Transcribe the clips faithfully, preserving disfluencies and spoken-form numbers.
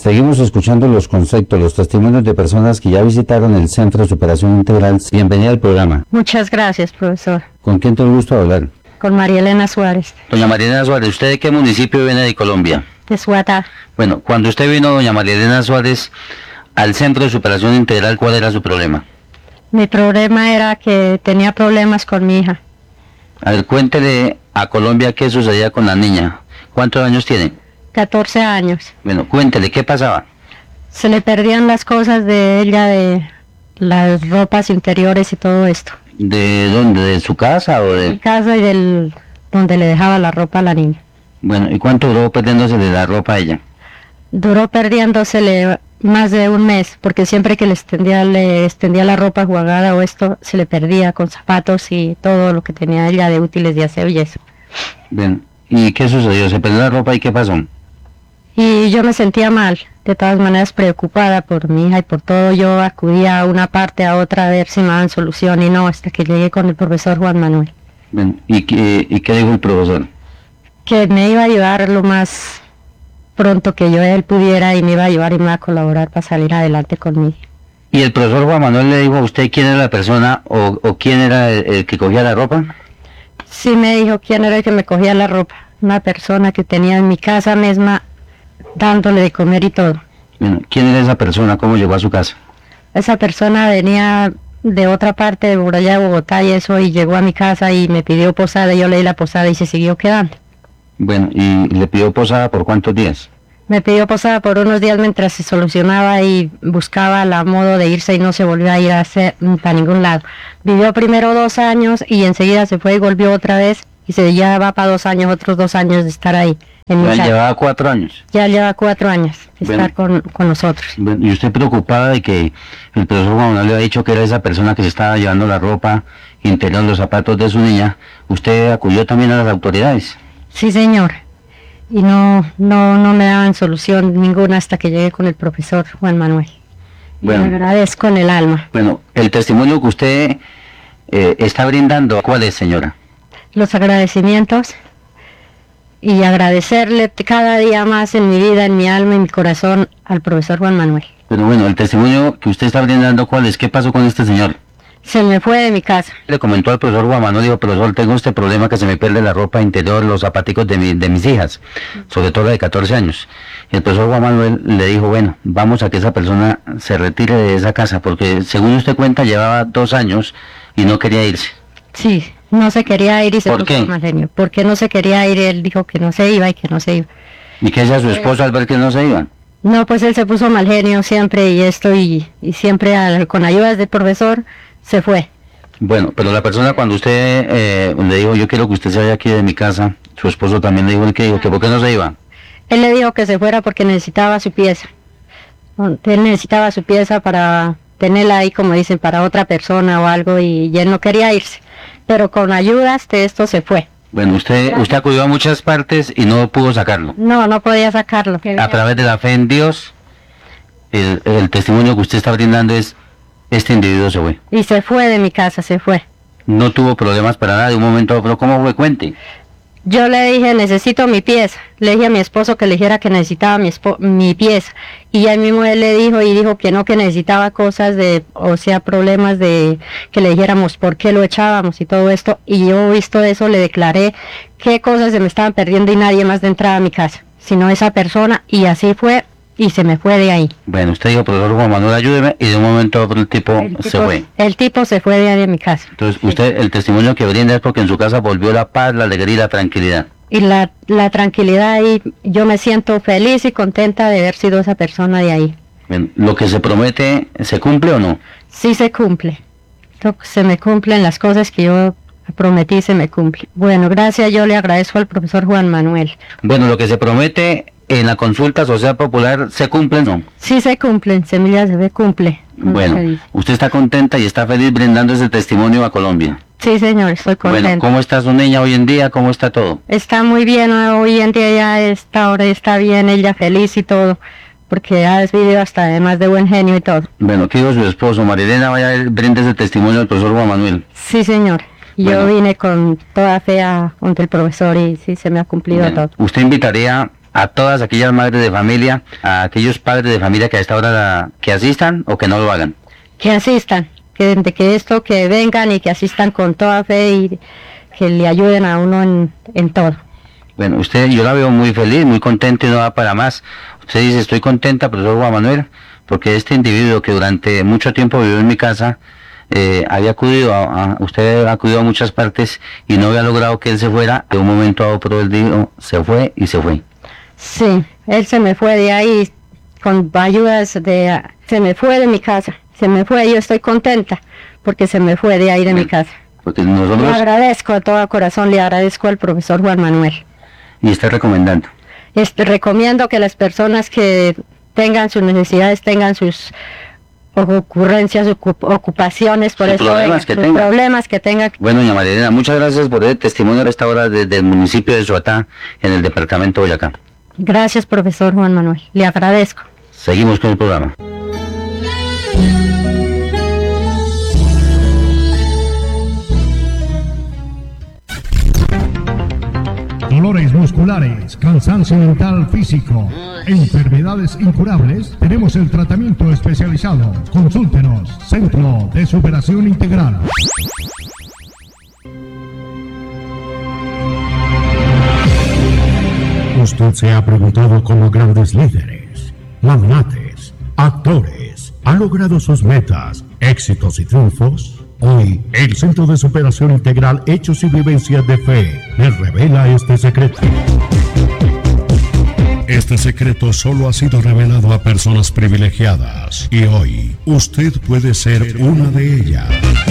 Seguimos escuchando los conceptos, los testimonios de personas que ya visitaron el Centro de Superación Integral. Bienvenida al programa. Muchas gracias, profesor. ¿Con quién tengo el gusto de hablar? Con María Elena Suárez. Doña María Elena Suárez, ¿usted de qué municipio viene de Colombia? De Suatá. Bueno, cuando usted vino, doña María Elena Suárez, al Centro de Superación Integral, ¿cuál era su problema? Mi problema era que tenía problemas con mi hija. A ver, cuéntele a Colombia qué sucedía con la niña. ¿Cuántos años tiene? catorce años. Bueno, cuéntele, ¿qué pasaba? Se le perdían las cosas de ella, de las ropas interiores y todo esto. ¿De dónde? ¿De su casa o de...? Mi casa y del donde le dejaba la ropa a la niña. Bueno, ¿y cuánto duró perdiéndosele la ropa a ella? Duró perdiéndosele más de un mes, porque siempre que le extendía, le extendía la ropa jugada o esto, se le perdía con zapatos y todo lo que tenía ella de útiles de aseo y eso. Bien, ¿y qué sucedió? ¿Se perdió la ropa y qué pasó? Y yo me sentía mal, de todas maneras preocupada por mi hija y por todo. Yo acudía a una parte, a otra, a ver si me daban solución y no, hasta que llegué con el profesor Juan Manuel. Bien, ¿y qué, y qué dijo el profesor? Que me iba a ayudar lo más pronto que yo él pudiera y me iba a ayudar y me iba a colaborar para salir adelante conmigo. ¿Y el profesor Juan Manuel le dijo a usted quién era la persona o, o quién era el, el que cogía la ropa? Sí me dijo quién era el que me cogía la ropa, una persona que tenía en mi casa misma dándole de comer y todo. Bueno, ¿quién era esa persona? ¿Cómo llegó a su casa? Esa persona venía de otra parte de por allá de Bogotá y eso, y llegó a mi casa y me pidió posada, yo le di la posada y se siguió quedando. Bueno, ¿y le pidió posada por cuántos días? Me pidió posada por unos días mientras se solucionaba y buscaba la modo de irse y no se volvió a ir a hacer para ningún lado. Vivió primero dos años y enseguida se fue y volvió otra vez y se ya va para dos años, otros dos años de estar ahí. En Ya llevaba cuatro años. Ya lleva cuatro años de Bueno, estar con, con nosotros. Bueno, ¿y usted preocupada de que el profesor Juan Manuel le ha dicho que era esa persona que se estaba llevando la ropa interior, los zapatos de su niña? ¿Usted acudió también a las autoridades? Sí, señor. Y no, no, no me daban solución ninguna hasta que llegué con el profesor Juan Manuel. Bueno, Le agradezco en el alma. Bueno, el testimonio que usted eh, está brindando, ¿cuál es, señora? Los agradecimientos y agradecerle cada día más en mi vida, en mi alma y mi corazón al profesor Juan Manuel. Pero bueno, el testimonio que usted está brindando, ¿cuál es? ¿Qué pasó con este señor? Se me fue de mi casa. Le comentó al profesor Juan Manuel, dijo, profesor, tengo este problema que se me pierde la ropa interior, los zapaticos de, mi, de mis hijas, sobre todo la de catorce años. Y el profesor Juan Manuel le dijo, bueno, vamos a que esa persona se retire de esa casa, porque según usted cuenta, llevaba dos años y no quería irse. Sí, no se quería ir y se ¿Por qué? mal genio. ¿Por qué no se quería ir? Él dijo que no se iba y que no se iba. ¿Y qué decía su esposo al ver que no se iban? No, pues él se puso mal genio siempre y esto y, y siempre al, con ayudas del profesor se fue. Bueno, pero la persona cuando usted eh, le dijo, yo quiero que usted se vaya aquí de mi casa, su esposo también le dijo, ¿el qué dijo? ¿Que por qué no se iba? Él le dijo que se fuera porque necesitaba su pieza. Él necesitaba su pieza para tenerla ahí, como dicen, para otra persona o algo, y, y él no quería irse. Pero con ayudas de esto se fue. Bueno, usted usted acudió a muchas partes y no pudo sacarlo. No, no podía sacarlo. A través de la fe en Dios, el, el testimonio que usted está brindando es, este individuo se fue. Y se fue de mi casa, se fue. No tuvo problemas para nada de un momento a otro. ¿Cómo fue? Cuente. Yo le dije, necesito mi pieza. Le dije a mi esposo que le dijera que necesitaba mi, mi pieza. Y ahí mismo él le dijo y dijo que no, que necesitaba cosas de, o sea, problemas de que le dijéramos por qué lo echábamos y todo esto. Y yo, visto eso, le declaré qué cosas se me estaban perdiendo y nadie más de entrar a mi casa, sino esa persona. Y así fue y se me fue de ahí. Bueno, usted dijo, profesor Juan Manuel, ayúdeme, y de un momento a otro el tipo, el tipo se fue. El tipo se fue de ahí de mi casa. Entonces, sí. Usted, el testimonio que brinda es porque en su casa volvió la paz, la alegría y la tranquilidad. Y la, la tranquilidad, y yo me siento feliz y contenta de haber sido esa persona de ahí. Bien, ¿lo que se promete, se cumple o no? Sí se cumple. Se me cumplen las cosas que yo prometí, se me cumple. Bueno, gracias, yo le agradezco al profesor Juan Manuel. Bueno, lo que se promete en la consulta social popular, ¿se cumple o no? Sí se cumplen, Semillas se cumple. Bueno, usted está contenta y está feliz brindando ese testimonio a Colombia. Sí, señor, estoy contenta. Bueno, ¿cómo está su niña hoy en día? ¿Cómo está todo? Está muy bien, hoy en día ya está, ahora está bien, ella feliz y todo, porque ha vivido hasta además de buen genio y todo. Bueno, ¿qué dijo su esposo? Marilena, vaya a brindar ese testimonio al profesor Juan Manuel. Sí, señor. Yo bueno, vine con toda fe a, ante el profesor y sí, se me ha cumplido bueno, todo. ¿Usted invitaría a todas aquellas madres de familia, a aquellos padres de familia que a esta hora la, que asistan o que no lo hagan. Que asistan, que de que esto, que vengan y que asistan con toda fe y que le ayuden a uno en, en todo. Bueno, usted, yo la veo muy feliz, muy contenta y no va para más. Usted dice, estoy contenta, profesor Juan Manuel, porque este individuo que durante mucho tiempo vivió en mi casa, eh, había acudido a, a, usted ha acudido a muchas partes y no había logrado que él se fuera, de un momento a otro él dijo, se fue y se fue. Sí, él se me fue de ahí con ayudas de, se me fue de mi casa, se me fue, yo estoy contenta porque se me fue de ahí de mi casa. Porque nosotros... Le agradezco de todo corazón, le agradezco al profesor Juan Manuel. ¿Y está recomendando? Este, recomiendo que las personas que tengan sus necesidades, tengan sus ocurrencias, ocupaciones, por eso problemas que sus tenga. problemas que tengan. Bueno, doña María Elena, muchas gracias por el testimonio a esta hora desde el municipio de Soatá, en el departamento de Boyacá. Gracias, profesor Juan Manuel, le agradezco. Seguimos con el programa. Dolores musculares, cansancio mental físico, enfermedades incurables, tenemos el tratamiento especializado. Consúltenos, Centro de Superación Integral. Usted se ha preguntado cómo grandes líderes, magnates, actores han logrado sus metas, éxitos y triunfos. Hoy, el Centro de Superación Integral Hechos y Vivencias de Fe les revela este secreto. Este secreto solo ha sido revelado a personas privilegiadas y hoy usted puede ser una de ellas.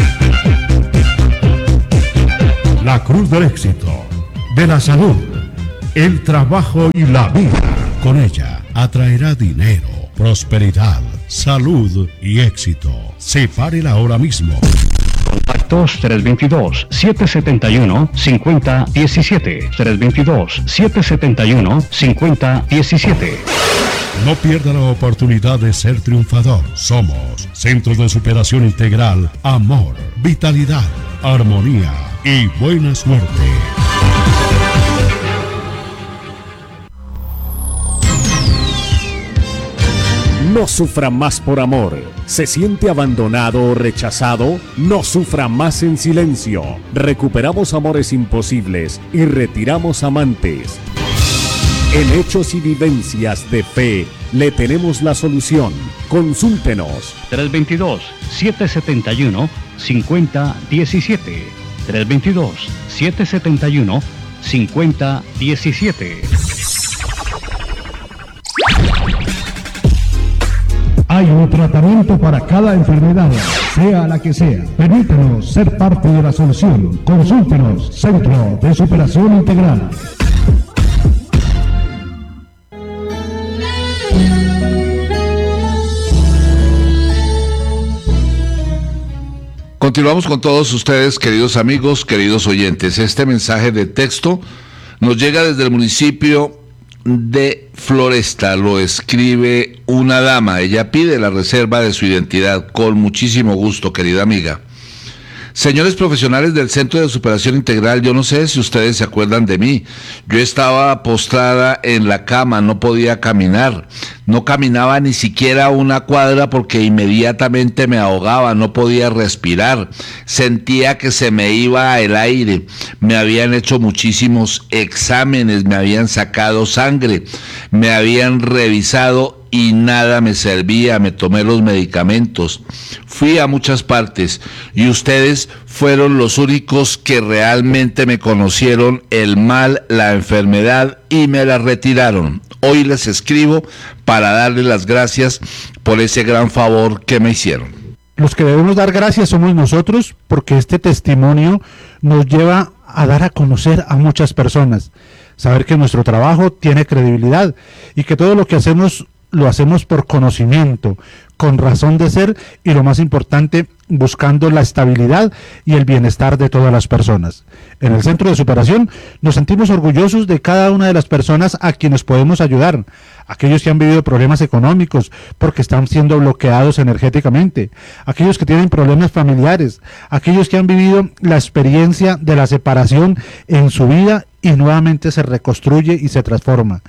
La cruz del éxito, de la salud, el trabajo y la vida. Con ella atraerá dinero, prosperidad, salud y éxito. Sepárela ahora mismo. Contactos tres dos dos, siete siete uno, cinco cero uno siete, tres dos dos, siete siete uno, cinco cero uno siete. No pierda la oportunidad de ser triunfador. Somos Centro de Superación Integral, amor, vitalidad, armonía y buena suerte. No sufra más por amor. ¿Se siente abandonado o rechazado? No sufra más en silencio. Recuperamos amores imposibles y retiramos amantes. En Hechos y Vivencias de Fe le tenemos la solución. Consúltenos. tres dos dos, siete siete uno, cinco cero uno siete. tres dos dos, siete siete uno, cinco cero uno siete. Hay un tratamiento para cada enfermedad, sea la que sea. Permítanos ser parte de la solución. Consúltenos, Centro de Superación Integral. Continuamos con todos ustedes, queridos amigos, queridos oyentes. Este mensaje de texto nos llega desde el municipio de Floresta. Lo escribe una dama. Ella pide la reserva de su identidad. Con muchísimo gusto, querida amiga. Señores profesionales del Centro de Superación Integral, yo no sé si ustedes se acuerdan de mí. Yo estaba postrada en la cama, no podía caminar. No caminaba ni siquiera una cuadra porque inmediatamente me ahogaba, no podía respirar. Sentía que se me iba el aire. Me habían hecho muchísimos exámenes, me habían sacado sangre, me habían revisado y nada me servía. Me tomé los medicamentos, fui a muchas partes y ustedes fueron los únicos que realmente me conocieron el mal, la enfermedad y me la retiraron. Hoy les escribo para darles las gracias por ese gran favor que me hicieron. Los que debemos dar gracias somos nosotros, porque este testimonio nos lleva a dar a conocer a muchas personas, saber que nuestro trabajo tiene credibilidad y que todo lo que hacemos lo hacemos por conocimiento, con razón de ser y, lo más importante, buscando la estabilidad y el bienestar de todas las personas. En el Centro de Superación nos sentimos orgullosos de cada una de las personas a quienes podemos ayudar. Aquellos que han vivido problemas económicos porque están siendo bloqueados energéticamente, aquellos que tienen problemas familiares, aquellos que han vivido la experiencia de la separación en su vida y nuevamente se reconstruye y se transforma.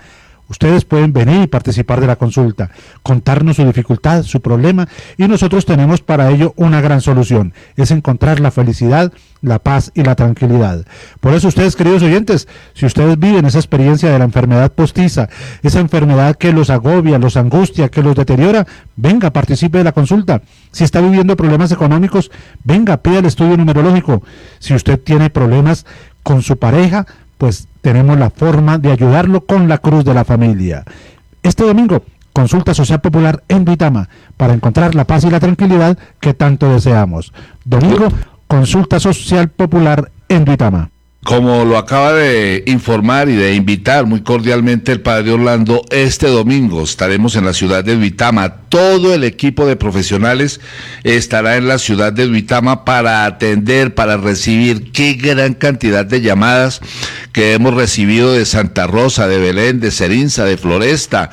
Ustedes pueden venir y participar de la consulta, contarnos su dificultad, su problema, y nosotros tenemos para ello una gran solución, es encontrar la felicidad, la paz y la tranquilidad. Por eso ustedes, queridos oyentes, si ustedes viven esa experiencia de la enfermedad postiza, esa enfermedad que los agobia, los angustia, que los deteriora, venga, participe de la consulta. Si está viviendo problemas económicos, venga, pida el estudio numerológico. Si usted tiene problemas con su pareja, pues tenemos la forma de ayudarlo con la cruz de la familia. Este domingo, consulta social popular en Duitama, para encontrar la paz y la tranquilidad que tanto deseamos. Domingo, consulta social popular en Duitama. Como lo acaba de informar y de invitar muy cordialmente el padre Orlando, este domingo estaremos en la ciudad de Duitama. Todo el equipo de profesionales estará en la ciudad de Duitama para atender, para recibir qué gran cantidad de llamadas que hemos recibido de Santa Rosa, de Belén, de Cerinza, de Floresta,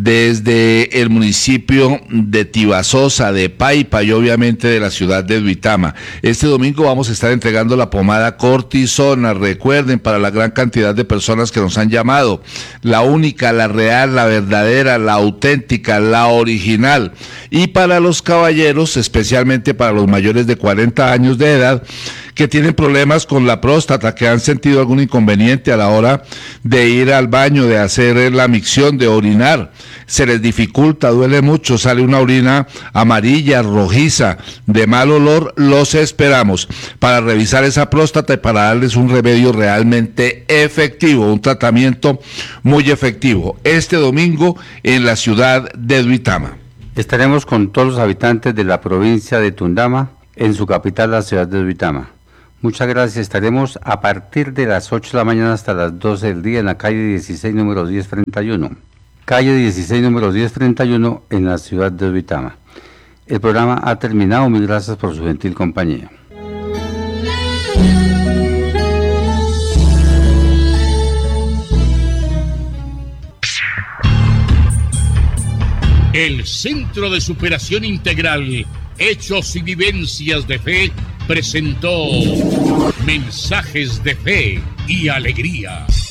desde el municipio de Tibasosa, de Paipa y obviamente de la ciudad de Duitama. Este domingo vamos a estar entregando la pomada cortisona. Recuerden, para la gran cantidad de personas que nos han llamado, la única, la real, la verdadera, la auténtica, la original. Y para los caballeros, especialmente para los mayores de cuarenta años de edad, que tienen problemas con la próstata, que han sentido algún inconveniente a la hora de ir al baño, de hacer la micción, de orinar. Se les dificulta, duele mucho, sale una orina amarilla, rojiza, de mal olor. Los esperamos para revisar esa próstata y para darles un remedio realmente efectivo, un tratamiento muy efectivo. Este domingo en la ciudad de Duitama. Estaremos con todos los habitantes de la provincia de Tundama, en su capital, la ciudad de Duitama. Muchas gracias. Estaremos a partir de las ocho de la mañana hasta las doce del día en la calle dieciséis, número diez treinta y uno. Calle dieciséis, número diez treinta y uno, en la ciudad de Duitama. El programa ha terminado. Mil gracias por su gentil compañía. El Centro de Superación Integral, Hechos y Vivencias de Fe, presentó Mensajes de Fe y Alegría.